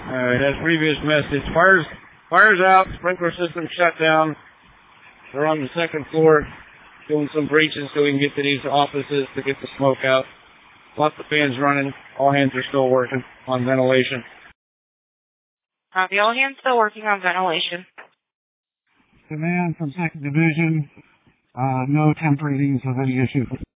Alright, as previous message, fire's out, sprinkler system shut down. They're on the second floor doing some breaches so we can get to these offices to get the smoke out. Lots of fans running. All hands are still working on ventilation. Copy, all hands still working on ventilation. Command from 2nd Division, no temp readings of any issue.